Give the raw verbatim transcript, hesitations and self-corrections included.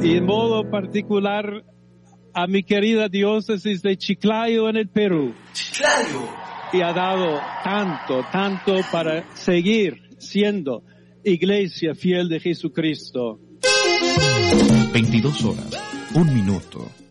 y en modo particular a mi querida diócesis de Chiclayo en el Perú. ¡Chiclayo! Y ha dado tanto, tanto para seguir siendo iglesia fiel de Jesucristo. veintidós horas, un minuto.